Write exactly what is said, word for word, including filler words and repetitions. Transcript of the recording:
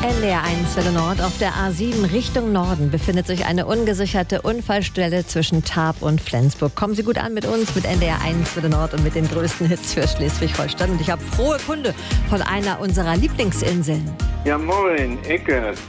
N D R eins Welle Nord. Auf der A sieben Richtung Norden befindet sich eine ungesicherte Unfallstelle zwischen Tarp und Flensburg. Kommen Sie gut an mit uns, mit N D R eins Welle Nord und mit den größten Hits für Schleswig-Holstein. Und ich habe frohe Kunde von einer unserer Lieblingsinseln. Ja, moin, Ecke.